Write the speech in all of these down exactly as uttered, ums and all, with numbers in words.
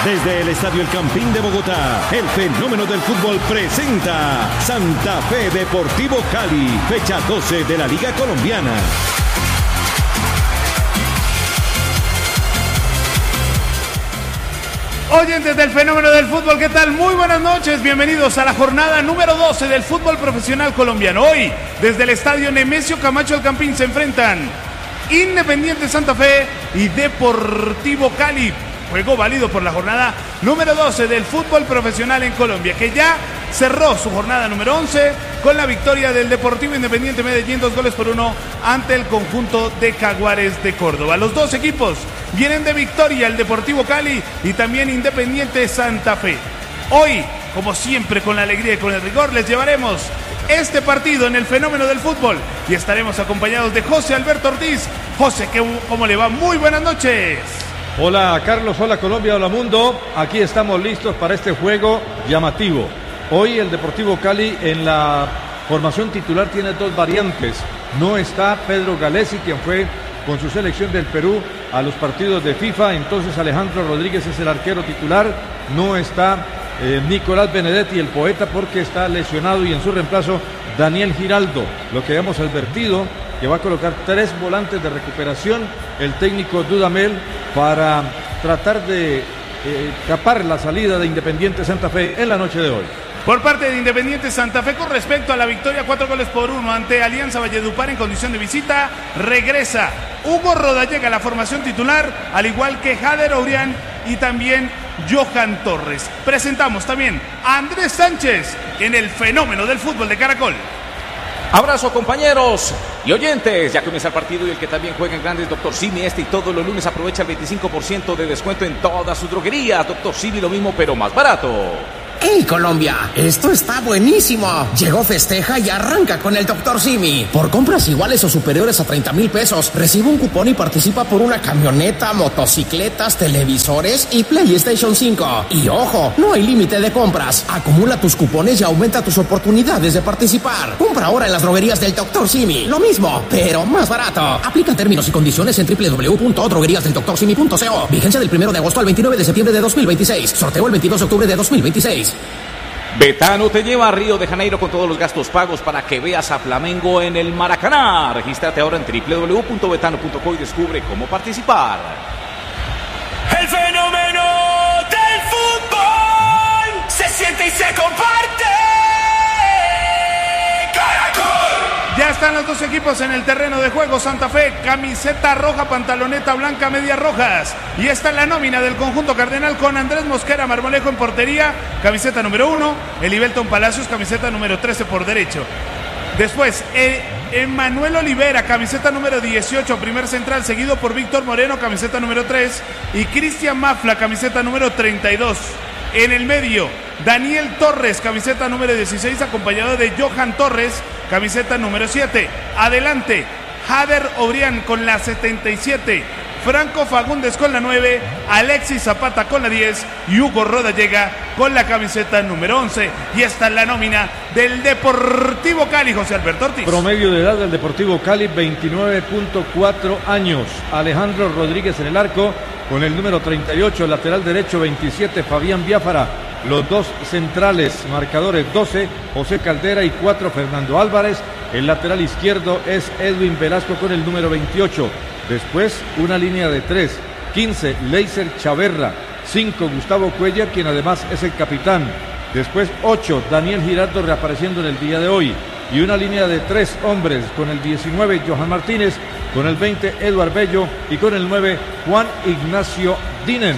Desde el Estadio El Campín de Bogotá, el fenómeno del fútbol presenta Santa Fe Deportivo Cali, fecha doce de la Liga Colombiana. Oyentes del fenómeno del fútbol, ¿qué tal? Muy buenas noches, bienvenidos a la jornada número doce del fútbol profesional colombiano. Hoy, desde el Estadio Nemesio Camacho El Campín se enfrentan Independiente Santa Fe y Deportivo Cali. Juego válido por la jornada número doce del fútbol profesional en Colombia, que ya cerró su jornada número once con la victoria del Deportivo Independiente Medellín, dos goles por uno ante el conjunto de Jaguares de Córdoba. Los dos equipos vienen de victoria, el Deportivo Cali y también Independiente Santa Fe. Hoy, como siempre, con la alegría y con el rigor, les llevaremos este partido en el fenómeno del fútbol y estaremos acompañados de José Alberto Ortiz. José, ¿cómo le va? Muy buenas noches. Hola Carlos, hola Colombia, hola mundo. Aquí estamos listos para este juego llamativo. Hoy el Deportivo Cali en la formación titular tiene dos variantes. No está Pedro Galesi, quien fue con su selección del Perú a los partidos de FIFA. Entonces Alejandro Rodríguez es el arquero titular. No está eh, Nicolás Benedetti, el poeta, porque está lesionado, y en su reemplazo Daniel Giraldo. Lo que hemos advertido, que va a colocar tres volantes de recuperación el técnico Dudamel para tratar de eh, tapar la salida de Independiente Santa Fe en la noche de hoy. Por parte de Independiente Santa Fe, con respecto a la victoria cuatro goles por uno ante Alianza Valledupar en condición de visita, regresa Hugo Rodallega a la formación titular, al igual que Jader Ourián y también Johan Torres. Presentamos también a Andrés Sánchez en el fenómeno del fútbol de Caracol. Abrazo, compañeros y oyentes, ya comienza el partido y el que también juega en grandes, Doctor Simi. Este y todos los lunes aprovecha el veinticinco por ciento de descuento en todas sus droguerías. Doctor Simi, lo mismo pero más barato. ¡Hey, Colombia! ¡Esto está buenísimo! Llegó Festeja y arranca con el Doctor Simi. Por compras iguales o superiores a treinta mil pesos, recibe un cupón y participa por una camioneta, motocicletas, televisores y PlayStation cinco. Y ojo, no hay límite de compras. Acumula tus cupones y aumenta tus oportunidades de participar. Compra ahora en las droguerías del Doctor Simi. Lo mismo, pero más barato. Aplica términos y condiciones en doble u doble u doble u punto droguerías del doctor simi punto co. Vigencia del primero de agosto al veintinueve de septiembre de dos mil veintiséis. Sorteo el veintidós de octubre de dos mil veintiséis. Betano te lleva a Río de Janeiro con todos los gastos pagos para que veas a Flamengo en el Maracaná. Regístrate ahora en doble u doble u doble u punto betano punto co y descubre cómo participar. El fenómeno del fútbol se siente y se comparte. Caracol. Ya están los dos equipos en el terreno de juego. Santa Fe, camiseta roja, pantaloneta blanca, medias rojas. Y está en la nómina del conjunto cardenal con Andrés Mosquera Marmolejo en portería, camiseta número uno. Elibelton Palacios, camiseta número trece por derecho. Después, Emanuel Olivera, camiseta número dieciocho, primer central, seguido por Víctor Moreno, camiseta número tres. Y Cristian Mafla, camiseta número treinta y dos. En el medio, Daniel Torres, camiseta número dieciséis, acompañado de Johan Torres, camiseta número siete. Adelante, Jader Obrián con la setenta y siete, Franco Fagundes con la nueve, Alexis Zapata con la diez y Hugo Rodallega con la camiseta número once. Y está en la nómina del Deportivo Cali, José Alberto Ortiz. Promedio de edad del Deportivo Cali, veintinueve punto cuatro años. Alejandro Rodríguez en el arco con el número treinta y ocho, lateral derecho veintisiete, Fabián Biafara. Los dos centrales, marcadores doce, José Caldera y cuatro, Fernando Álvarez. El lateral izquierdo es Edwin Velasco con el número veintiocho. Después una línea de tres, quince, Leiser Chaverra, cinco, Gustavo Cuellar, quien además es el capitán. Después ocho, Daniel Giraldo reapareciendo en el día de hoy. Y una línea de tres hombres con el diecinueve, Johan Martínez, con el veinte, Eduard Bello y con el nueve, Juan Ignacio Dineno.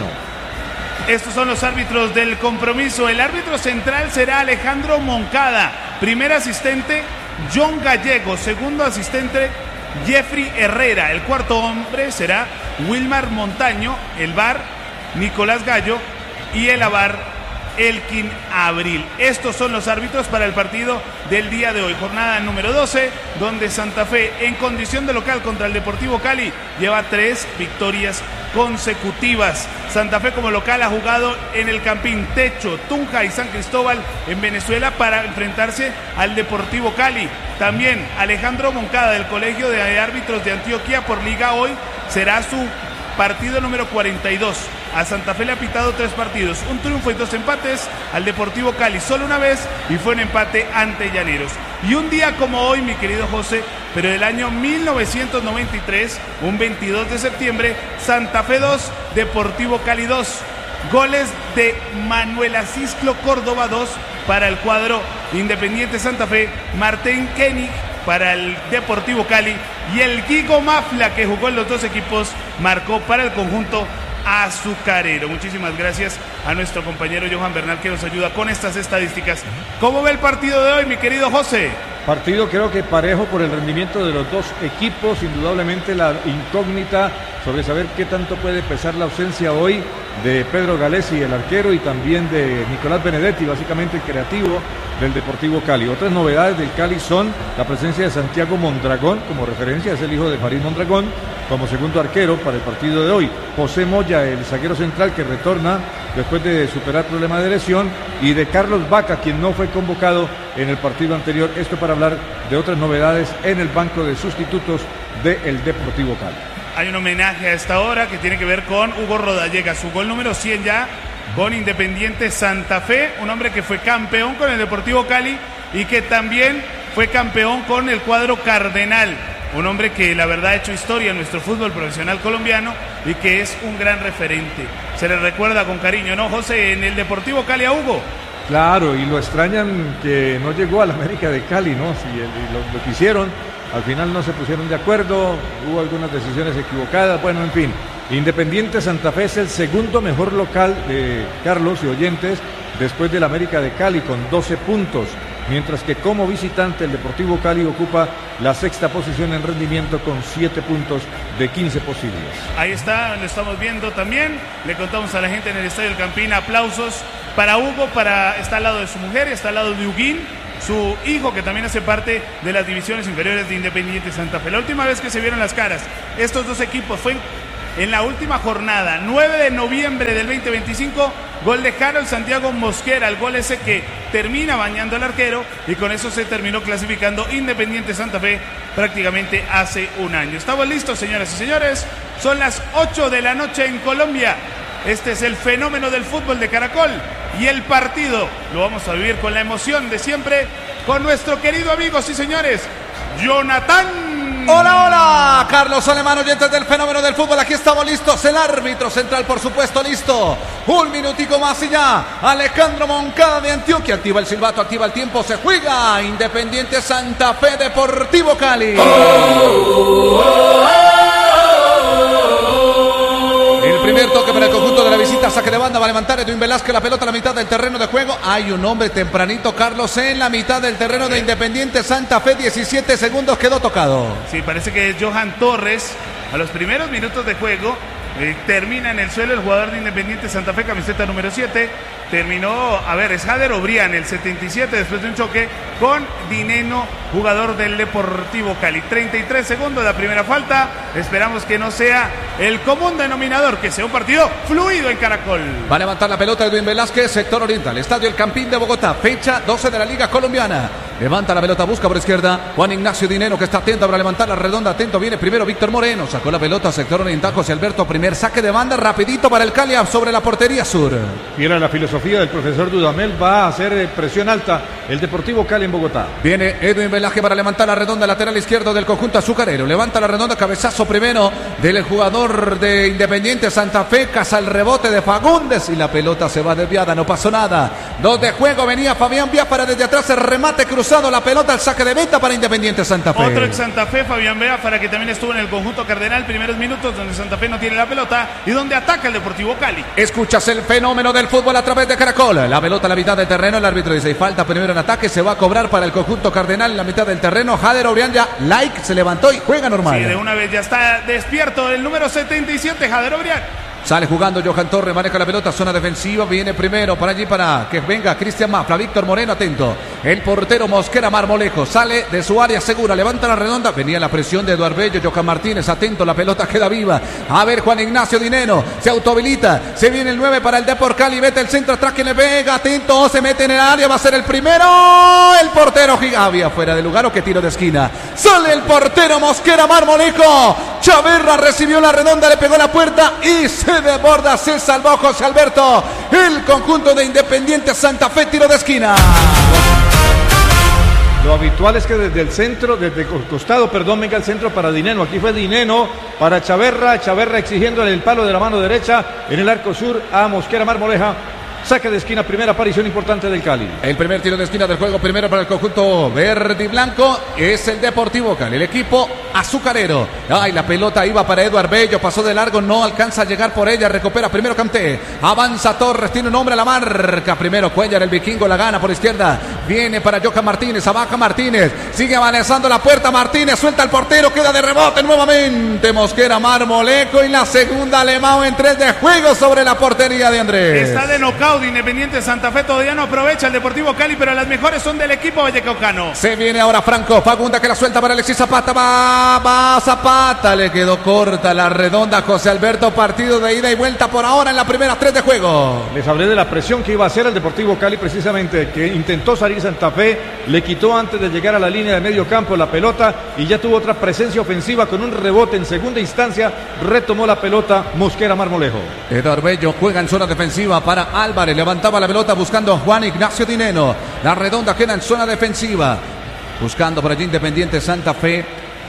Estos son los árbitros del compromiso. El árbitro central será Alejandro Moncada. Primer asistente, John Gallego. Segundo asistente, Jeffrey Herrera. El cuarto hombre será Wilmar Montaño. El V A R, Nicolás Gallo. Y el A V A R, Elkin Abril. Estos son los árbitros para el partido del día de hoy. Jornada número doce, donde Santa Fe, en condición de local contra el Deportivo Cali, lleva tres victorias consecutivas. Santa Fe como local ha jugado en el Campín, Techo, Tunja y San Cristóbal en Venezuela para enfrentarse al Deportivo Cali. También Alejandro Moncada del Colegio de Árbitros de Antioquia por Liga hoy será su partido número cuarenta y dos. A Santa Fe le ha pitado tres partidos, un triunfo y dos empates. Al Deportivo Cali solo una vez y fue un empate ante Llaneros. Y un día como hoy, mi querido José, pero del año mil novecientos noventa y tres, un veintidós de septiembre, Santa Fe dos, Deportivo Cali dos. Goles de Manuel Acisclo Córdoba dos para el cuadro Independiente Santa Fe, Martín Koenig para el Deportivo Cali y el Guigo Mafla, que jugó en los dos equipos, marcó para el conjunto azucarero. Muchísimas gracias a nuestro compañero Johan Bernal, que nos ayuda con estas estadísticas. ¿Cómo ve el partido de hoy, mi querido José? Partido creo que parejo por el rendimiento de los dos equipos, indudablemente la incógnita sobre saber qué tanto puede pesar la ausencia hoy de Pedro Galesi, el arquero, y también de Nicolás Benedetti, básicamente el creativo del Deportivo Cali. Otras novedades del Cali son la presencia de Santiago Mondragón como referencia, es el hijo de Farid Mondragón, como segundo arquero para el partido de hoy. José Moya, el zaguero central que retorna después de superar problemas de lesión, y de Carlos Vaca, quien no fue convocado en el partido anterior. Esto para hablar de otras novedades en el banco de sustitutos del Deportivo Cali. Hay un homenaje a esta hora que tiene que ver con Hugo Rodallega, su gol número cien ya con Independiente Santa Fe, un hombre que fue campeón con el Deportivo Cali y que también fue campeón con el cuadro Cardenal. Un hombre que la verdad ha hecho historia en nuestro fútbol profesional colombiano y que es un gran referente. Se le recuerda con cariño, ¿no, José? En el Deportivo Cali a Hugo. Claro, y lo extrañan que no llegó al América de Cali, ¿no? Si lo, lo quisieron, al final no se pusieron de acuerdo, hubo algunas decisiones equivocadas, bueno, en fin. Independiente Santa Fe es el segundo mejor local de Carlos y oyentes después del América de Cali con doce puntos, mientras que como visitante el Deportivo Cali ocupa la sexta posición en rendimiento con siete puntos de quince posibles. Ahí está, lo estamos viendo también, le contamos a la gente en el Estadio del Campín, aplausos para Hugo, para, está al lado de su mujer, está al lado de Huguín, su hijo, que también hace parte de las divisiones inferiores de Independiente Santa Fe. La última vez que se vieron las caras estos dos equipos fue en, en la última jornada, nueve de noviembre del veinte veinticinco, gol de Harold Santiago Mosquera, el gol ese que termina bañando al arquero, y con eso se terminó clasificando Independiente Santa Fe prácticamente hace un año. Estamos listos, señoras y señores, son las ocho de la noche en Colombia. Este es el fenómeno del fútbol de Caracol y el partido lo vamos a vivir con la emoción de siempre con nuestro querido amigo, sí señores, Jonathan. Hola, hola, Carlos Alemán, oyentes del fenómeno del fútbol, aquí estamos listos, el árbitro central por supuesto listo, un minutico más y ya, Alejandro Moncada de Antioquia, activa el silbato, activa el tiempo, se juega Independiente Santa Fe, Deportivo Cali. Oh, oh, oh, oh. El primer toque para el conjunto de la visita, saque de banda, va a levantar Edwin Velázquez la pelota a la mitad del terreno de juego. Hay un hombre tempranito, Carlos, en la mitad del terreno de Independiente Santa Fe, diecisiete segundos quedó tocado. Sí, parece que es Johan Torres. A los primeros minutos de juego eh, termina en el suelo el jugador de Independiente Santa Fe, camiseta número siete. Terminó, a ver, es Jader Obrián, el setenta y siete, después de un choque con Dineno, jugador del Deportivo Cali. treinta y tres segundos de la primera falta. Esperamos que no sea el común denominador, que sea un partido fluido en Caracol. Va a levantar la pelota Edwin Velázquez, sector oriental, Estadio El Campín de Bogotá, fecha doce de la Liga Colombiana. Levanta la pelota, busca por izquierda Juan Ignacio Dineno, que está atento para levantar la redonda, atento, viene primero Víctor Moreno, sacó la pelota, sector oriental, José Alberto, primer saque de banda, rapidito para el Cali sobre la portería sur. Y era la filosofía del profesor Dudamel, va a hacer presión alta el Deportivo Cali en Bogotá. Viene Edwin Velázquez para levantar la redonda, lateral izquierdo del conjunto azucarero, levanta la redonda, cabezazo primero del jugador de Independiente Santa Fe, caza el rebote de Fagundes y la pelota se va desviada, no pasó nada. Dos de juego, venía Fabián Biafara desde atrás, el remate cruzado, la pelota al saque de meta para Independiente Santa Fe. Otro ex Santa Fe, Fabián Biafara, que también estuvo en el conjunto Cardenal, primeros minutos donde Santa Fe no tiene la pelota y donde ataca el Deportivo Cali. Escuchas el fenómeno del fútbol a través de Caracol. La pelota a la mitad del terreno, el árbitro dice, falta primero en ataque, se va a cobrar para el conjunto Cardenal en la mitad del terreno. Jader Obrián ya, like, se levantó y juega normal. Sí, de una vez ya está despierto el número setenta y siete, Jader Obrián. Sale jugando Johan Torres, maneja la pelota, zona defensiva, viene primero para allí para que venga Cristian Mafla, Víctor Moreno atento. El portero Mosquera Marmolejo sale de su área segura, levanta la redonda. Venía la presión de Eduardo Bello, Johan Martínez, atento, la pelota queda viva. A ver, Juan Ignacio Dineno, se autohabilita, se viene el nueve para el Depor Cali, mete el centro atrás que le pega, atento, se mete en el área, va a ser el primero. El portero Gigavia, fuera de lugar o que tiro de esquina. Sale el portero Mosquera Marmolejo. Chaverra recibió la redonda, le pegó la puerta y se desborda, se salvó José Alberto. El conjunto de Independiente Santa Fe, tiro de esquina. Lo habitual es que desde el centro, desde el costado, perdón, venga el centro para Dineno. Aquí fue Dineno para Chaverra. Chaverra exigiéndole el palo de la mano derecha en el arco sur a Mosquera Marmoleja. Saque de esquina, primera aparición importante del Cali. El primer tiro de esquina del juego, primero para el conjunto verde y blanco, es el Deportivo Cali, el equipo azucarero. Ay, la pelota iba para Eduardo Bello, pasó de largo, no alcanza a llegar por ella, recupera primero Canté, avanza Torres, tiene un hombre a la marca, primero Cuellar, el vikingo, la gana por izquierda, viene para Johan Martínez, abaja Martínez, sigue avanzando la puerta, Martínez, suelta al portero, queda de rebote nuevamente, Mosquera Marmolejo y la segunda Alemão en tres de juego sobre la portería de Andrés. Está de knockout Independiente Santa Fe, todavía no aprovecha el Deportivo Cali, pero las mejores son del equipo vallecaucano. Se viene ahora Franco Fagunda que la suelta para Alexis Zapata, va, va Zapata, le quedó corta la redonda José Alberto, partido de ida y vuelta por ahora en la primera tres de juego. Les hablé de la presión que iba a hacer el Deportivo Cali precisamente, que intentó salir Santa Fe, le quitó antes de llegar a la línea de medio campo la pelota y ya tuvo otra presencia ofensiva con un rebote en segunda instancia, retomó la pelota Mosquera Marmolejo. Eduardo Bello juega en zona defensiva para Álvarez. Levantaba la pelota buscando a Juan Ignacio Dineno. La redonda queda en zona defensiva. Buscando por allí Independiente Santa Fe.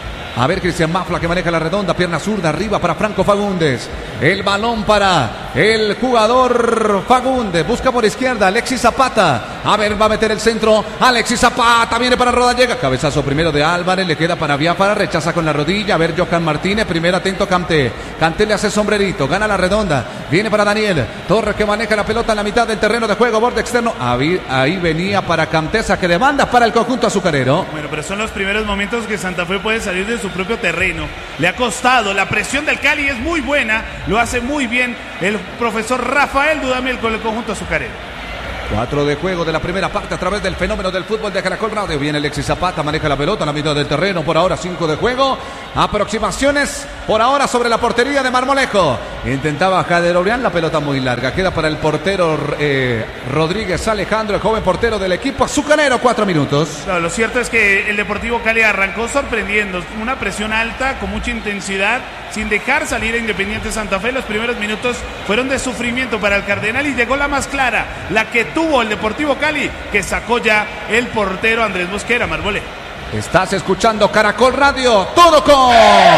A ver, Cristian Mafla que maneja la redonda, pierna zurda, arriba para Franco Fagundes. El balón para el jugador Fagundes. Busca por izquierda, Alexis Zapata. A ver, va a meter el centro. Alexis Zapata viene para Rodallega. Cabezazo primero de Álvarez, le queda para Biafara, rechaza con la rodilla. A ver, Johan Martínez, primero atento Canté. Canté le hace sombrerito, gana la redonda. Viene para Daniel Torres que maneja la pelota en la mitad del terreno de juego, borde externo. Ahí, ahí venía para Cantesa que demanda para el conjunto azucarero. Bueno, pero son los primeros momentos que Santa Fe puede salir de su propio terreno. Le ha costado, la presión del Cali es muy buena, lo hace muy bien el profesor Rafael Dudamel con el conjunto azucarero. Cuatro de juego de la primera parte a través del fenómeno del fútbol de Caracol Radio. Viene Alexis Zapata, maneja la pelota en la mitad del terreno. Por ahora cinco de juego. Aproximaciones por ahora sobre la portería de Marmolejo. Intentaba Jader Orián, la pelota muy larga. Queda para el portero eh, Rodríguez Alejandro, el joven portero del equipo azucarero. Cuatro minutos. No, lo cierto es que el Deportivo Cali arrancó sorprendiendo. Una presión alta, con mucha intensidad, sin dejar salir a Independiente Santa Fe. Los primeros minutos fueron de sufrimiento para el Cardenal y llegó la más clara, la que tuvo el Deportivo Cali, que sacó ya el portero Andrés Mosquera Marmolejo. Estás escuchando Caracol Radio, todo con...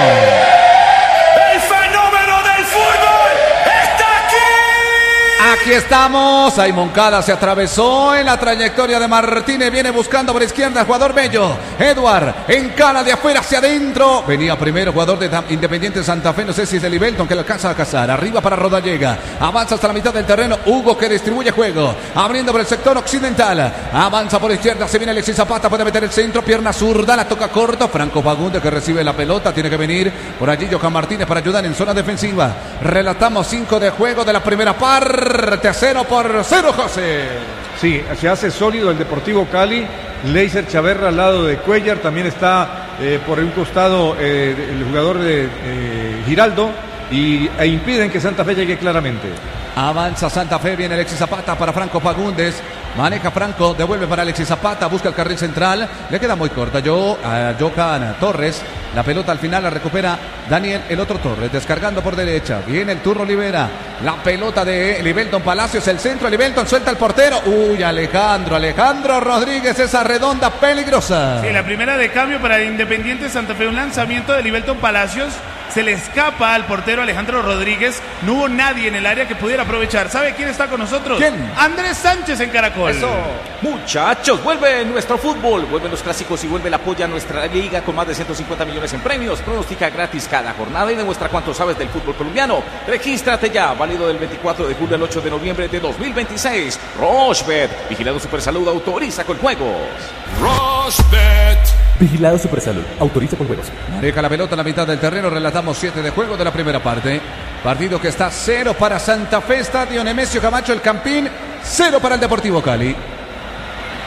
El fenómeno del fútbol está aquí. Aquí estamos, ahí Moncada se atravesó en la trayectoria de Martínez, viene buscando por izquierda el jugador Bello, Edward, encara de afuera hacia adentro, venía primero jugador de Independiente Santa Fe, no sé si es de Libelton que le alcanza a cazar, arriba para Rodallega, avanza hasta la mitad del terreno, Hugo que distribuye juego, abriendo por el sector occidental, avanza por izquierda, se viene Alexis Zapata, puede meter el centro, pierna zurda, la toca corto, Franco Fagundes que recibe la pelota, tiene que venir por allí Johan Martínez para ayudar en zona defensiva, relatamos cinco de juego de la primera parte, cero por cero, José. Sí, se hace sólido el Deportivo Cali. Leiser Chaverra al lado de Cuellar. También está eh, por un costado eh, el jugador de eh, Giraldo. Y, e impiden que Santa Fe llegue claramente. Avanza Santa Fe, viene Alexis Zapata para Franco Fagundes. Maneja Franco, devuelve para Alexis Zapata, busca el carril central. Le queda muy corta. Yo, a Johan Torres. La pelota al final la recupera Daniel, el otro Torres, descargando por derecha. Viene el turno, libera la pelota de Libelton Palacios, el centro. Libelton suelta al portero. Uy, Alejandro, Alejandro Rodríguez, esa redonda peligrosa. Sí, la primera de cambio para Independiente Santa Fe, un lanzamiento de Libelton Palacios. Se le escapa al portero Alejandro Rodríguez. No hubo nadie en el área que pudiera aprovechar. ¿Sabe quién está con nosotros? ¿Quién? Andrés Sánchez en Caracol. Eso. Muchachos, vuelve nuestro fútbol, vuelven los clásicos y vuelve el apoyo a nuestra liga con más de ciento cincuenta millones en premios. Pronostica gratis cada jornada y demuestra cuánto sabes del fútbol colombiano. Regístrate ya, válido del veinticuatro de julio al ocho de noviembre de dos mil veintiséis. Rochebet, vigilado Supersalud, autoriza con juegos. Rochebet. Vigilado Supersalud, autoriza con juegos. Deja la pelota en la mitad del terreno, relatamos siete de juego de la primera parte. Partido que está cero para Santa Fe, Estadio Nemesio Camacho, el Campín, cero para el Deportivo Cali.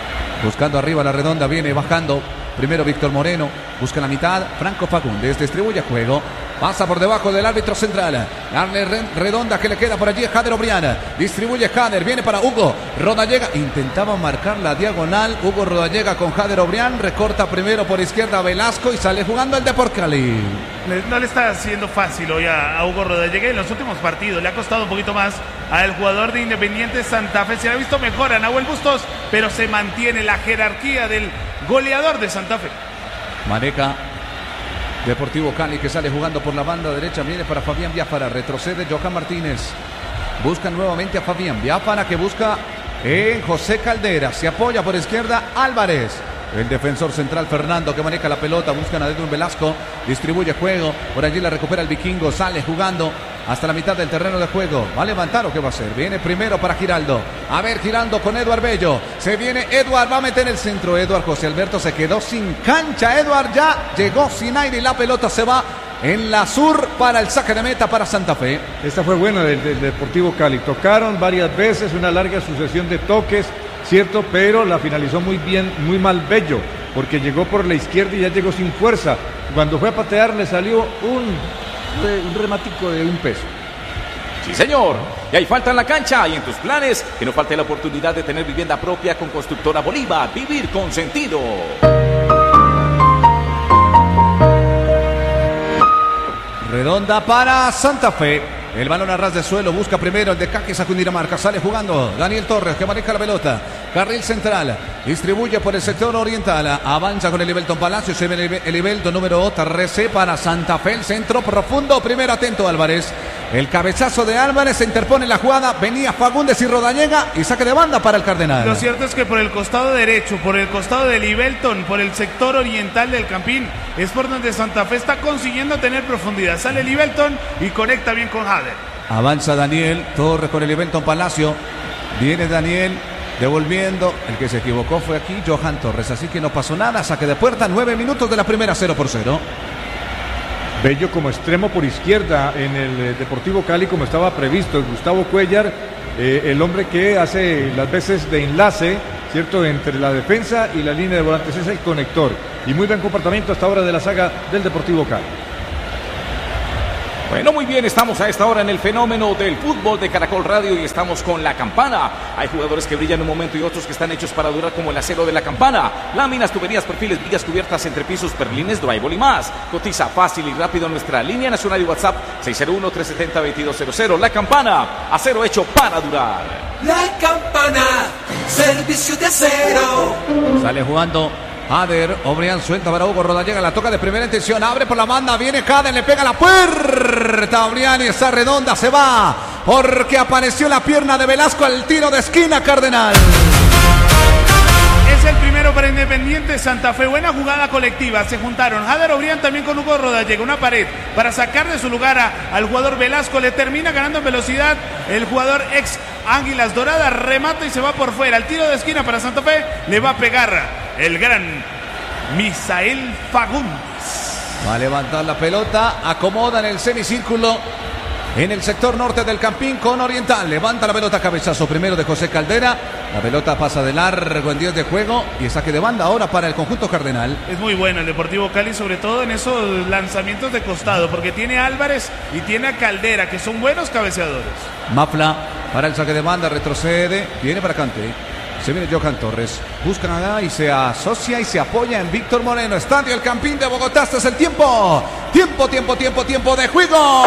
Buscando arriba la redonda, viene bajando. Primero Víctor Moreno, busca la mitad. Franco Fagundes distribuye juego. Pasa por debajo del árbitro central. Darle redonda que le queda por allí a Jader Obrián. Distribuye Jader, viene para Hugo Rodallega. Intentaba marcar la diagonal. Hugo Rodallega con Jader Obrián. Recorta primero por izquierda a Velasco y sale jugando el Depor Cali. No le está haciendo fácil hoy a, a Hugo Rodallega en los últimos partidos. Le ha costado un poquito más al jugador de Independiente Santa Fe. Se le ha visto mejor a Nahuel Bustos, pero se mantiene la jerarquía del goleador de Santa Fe. Maneja Deportivo Cali, que sale jugando por la banda derecha. Viene para Fabián Biafara. Retrocede Johan Martínez. Busca nuevamente a Fabián Biafara, que busca en José Caldera. Se apoya por izquierda Álvarez. El defensor central Fernando, que maneja la pelota. Buscan a Edwin Velasco. Distribuye juego. Por allí la recupera el vikingo. Sale jugando hasta la mitad del terreno de juego. ¿Va a levantar o qué va a hacer? Viene primero para Giraldo. A ver, Giraldo con Eduard Bello. Se viene Eduard, va a meter el centro. Eduard José Alberto se quedó sin cancha. Eduard ya llegó sin aire y la pelota se va en la sur para el saque de meta para Santa Fe. Esta fue buena del, del Deportivo Cali. Tocaron varias veces, una larga sucesión de toques, cierto, pero la finalizó muy bien, muy mal Bello, porque llegó por la izquierda y ya llegó sin fuerza. Cuando fue a patear le salió un, un rematico de un peso. Sí, señor. Y hay falta en la cancha y en tus planes que no falte la oportunidad de tener vivienda propia con Constructora Bolívar. Vivir con sentido. Redonda para Santa Fe. El balón a ras de suelo, busca primero el de Caquis a Cundinamarca. Sale jugando Daniel Torres, que maneja la pelota. Carril central, distribuye por el sector oriental. Avanza con el Ibelton Palacio. Se ve el Ibelton número trece para Santa Fe. El centro profundo, primero atento Álvarez. El cabezazo de Álvarez se interpone en la jugada. Venía Fagundes y Rodallega y saque de banda para el Cardenal. Lo cierto es que por el costado derecho, por el costado del Ibelton, por el sector oriental del Campín, es por donde Santa Fe está consiguiendo tener profundidad. Sale el Ibelton y conecta bien con Jader. Avanza Daniel Torres con el Ibelton Palacio. Viene Daniel devolviendo. El que se equivocó fue aquí Johan Torres. Así que no pasó nada. Saque de puerta. Nueve minutos de la primera, cero por cero. Bello como extremo por izquierda en el Deportivo Cali, como estaba previsto. Gustavo Cuellar, eh, el hombre que hace las veces de enlace, ¿cierto?, entre la defensa y la línea de volantes. Es el conector. Y muy buen comportamiento hasta ahora de la saga del Deportivo Cali. Bueno, muy bien, estamos a esta hora en el fenómeno del fútbol de Caracol Radio y estamos con la campana. Hay jugadores que brillan un momento y otros que están hechos para durar, como el acero de la campana. Láminas, tuberías, perfiles, vigas cubiertas, entrepisos, perlines, drywall y más. Cotiza fácil y rápido nuestra línea nacional y WhatsApp seis cero uno, tres siete cero, dos dos cero cero. La campana, acero hecho para durar. La campana, servicio de acero. Sale jugando Jader Obrián, suelta para Hugo Rodallega, la toca de primera intención, abre por la banda, viene Jader, le pega la puerta Obrián y esa redonda se va, porque apareció la pierna de Velasco al tiro de esquina, Cardenal. Es el primero para Independiente Santa Fe. Buena jugada colectiva. Se juntaron Jader Obrián también con Hugo Rodallega. Una pared para sacar de su lugar a, al jugador Velasco. Le termina ganando en velocidad el jugador ex Águilas Doradas. Remata y se va por fuera. El tiro de esquina para Santa Fe. Le va a pegar el gran Misael Fagundes. Va a levantar la pelota. Acomoda en el semicírculo en el sector norte del Campín con Oriental. Levanta la pelota, cabezazo primero de José Caldera. La pelota pasa de largo en diez de juego y saque de banda ahora para el conjunto cardenal. Es muy bueno el Deportivo Cali, sobre todo en esos lanzamientos de costado, porque tiene a Álvarez y tiene a Caldera, que son buenos cabeceadores. Mafla para el saque de banda, retrocede, viene para Cante. Se viene Johan Torres, buscan acá y se asocia y se apoya en Víctor Moreno. Estadio El Campín de Bogotá. Este es el tiempo. Tiempo, tiempo, tiempo, tiempo de juego.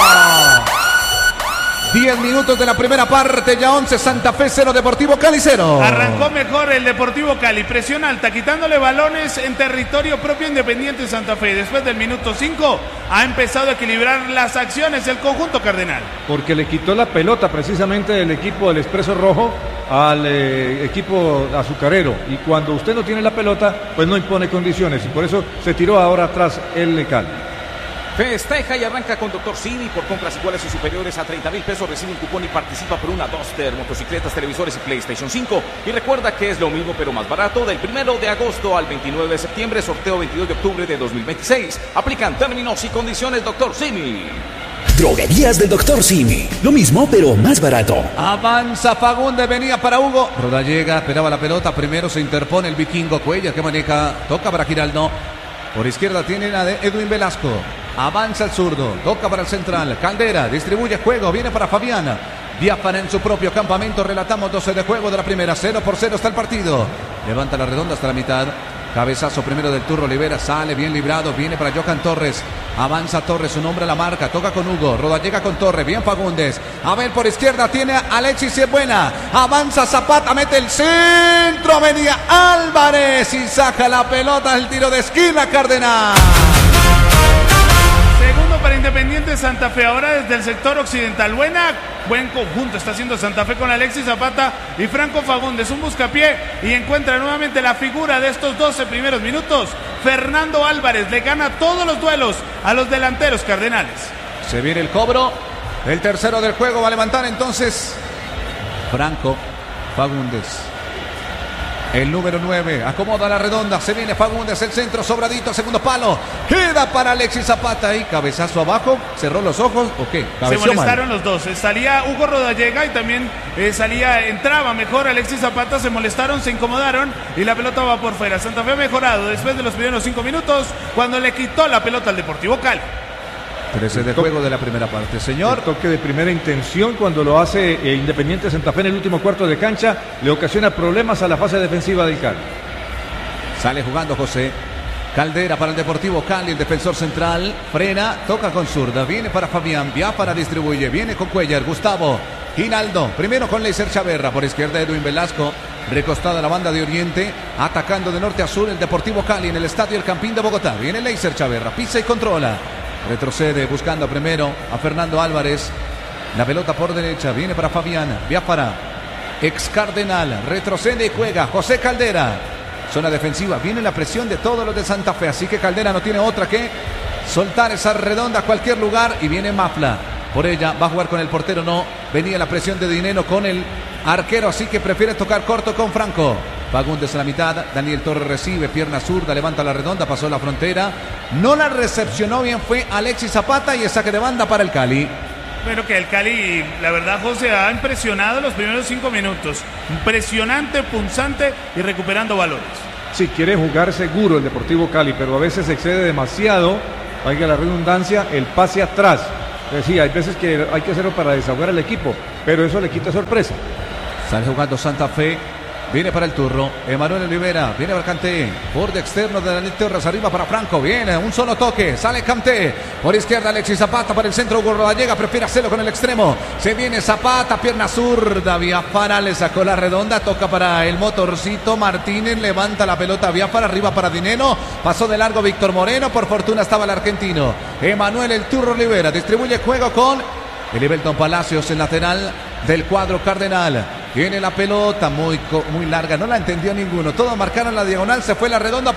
diez minutos de la primera parte, ya once, Santa Fe cero, Deportivo Cali cero. Arrancó mejor el Deportivo Cali, presión alta, quitándole balones en territorio propio Independiente Santa Fe. Después del minuto cinco ha empezado a equilibrar las acciones del conjunto cardenal. Porque le quitó la pelota precisamente del equipo del Expreso Rojo al eh, equipo azucarero, y cuando usted no tiene la pelota pues no impone condiciones, y por eso se tiró ahora atrás el Cali. Festeja y arranca con Doctor Simi. Por compras iguales o superiores a treinta mil pesos recibe un cupón y participa por una Duster, motocicletas, televisores y PlayStation cinco. Y recuerda que es lo mismo pero más barato. Del primero de agosto al veintinueve de septiembre, sorteo veintidós de octubre de dos mil veintiséis. Aplican términos y condiciones. Doctor Simi. Droguerías del doctor Simi. Lo mismo, pero más barato. Avanza Fagundes, venía para Hugo. Rodallega, esperaba la pelota. Primero se interpone el vikingo Cuellar que maneja. Toca para Giraldo. Por izquierda tiene la de Edwin Velasco. Avanza el zurdo. Toca para el central. Caldera distribuye juego. Viene para Fabiana. Biafara en su propio campamento. Relatamos doce de juego de la primera. cero por cero está el partido. Levanta la redonda hasta la mitad. Cabezazo primero del Turro Olivera, sale bien librado, viene para Johan Torres, avanza Torres, su nombre a la marca, toca con Hugo, Rodallega con Torres, bien Fagundes, a ver por izquierda tiene a Alexis y es buena, avanza Zapata, mete el centro, venía Álvarez y saca la pelota, el tiro de esquina Cardenal. Segundo para Independiente Santa Fe, ahora desde el sector occidental. Buena, buen conjunto está haciendo Santa Fe con Alexis Zapata y Franco Fagundes. Un buscapié y encuentra nuevamente la figura de estos doce primeros minutos. Fernando Álvarez le gana todos los duelos a los delanteros cardenales. Se viene el cobro. El tercero del juego va a levantar entonces Franco Fagundes. El número nueve, acomoda la redonda, se viene Fagundes, el centro sobradito, segundo palo, queda para Alexis Zapata y cabezazo abajo, cerró los ojos, ¿o qué? Se molestaron mal los dos, salía Hugo Rodallega y también eh, salía, entraba mejor Alexis Zapata, se molestaron, se incomodaron y la pelota va por fuera. Santa Fe ha mejorado después de los primeros cinco minutos cuando le quitó la pelota al Deportivo Cali. trece de juego de la primera parte, señor. El toque de primera intención cuando lo hace eh, Independiente Santa Fe en el último cuarto de cancha le ocasiona problemas a la fase defensiva del Cali. Sale jugando José Caldera para el Deportivo Cali, el defensor central, frena, toca con zurda, viene para Fabián, Biafara distribuye, viene con Cuellar, Gustavo, Ginaldo, primero con Leiser Chaverra, por izquierda Edwin Velasco, recostada la banda de Oriente, atacando de norte a sur el Deportivo Cali en el Estadio El Campín de Bogotá, viene Leiser Chaverra, pisa y controla. Retrocede buscando primero a Fernando Álvarez. La pelota por derecha. Viene para Fabián. Biafara. Ex Cardenal. Retrocede y juega. José Caldera. Zona defensiva. Viene la presión de todos los de Santa Fe. Así que Caldera no tiene otra que soltar esa redonda a cualquier lugar. Y viene Mafla. Por ella va a jugar con el portero. No. Venía la presión de Dineno con el arquero. Así que prefiere tocar corto con Franco. Fagundes a la mitad, Daniel Torres recibe, pierna zurda, levanta la redonda, pasó la frontera, no la recepcionó bien, fue Alexis Zapata y el saque de banda para el Cali. Bueno, que el Cali, la verdad, José, ha impresionado los primeros cinco minutos, impresionante, punzante y recuperando valores. Sí, quiere jugar seguro el Deportivo Cali, pero a veces excede demasiado, valga la redundancia, el pase atrás. Decía, hay veces que hay que hacerlo para desahogar al equipo, pero eso le quita sorpresa. Sale jugando Santa Fe. Viene para el Turro, Emanuel Olivera, viene para Kanté, borde externo de Daniel Torres, arriba para Franco, viene, un solo toque, sale Kanté, por izquierda Alexis Zapata, para el centro Hugo Rodallega, prefiere hacerlo con el extremo, se viene Zapata, pierna zurda, Biafara le sacó la redonda, toca para el motorcito, Martínez levanta la pelota, Biafara arriba para Dineno, pasó de largo Víctor Moreno, por fortuna estaba el argentino, Emanuel el Turro Olivera, distribuye juego con Elivelton Palacios, el lateral del cuadro cardenal. Tiene la pelota muy, muy larga, no la entendió ninguno. Todos marcaron la diagonal, se fue la redonda.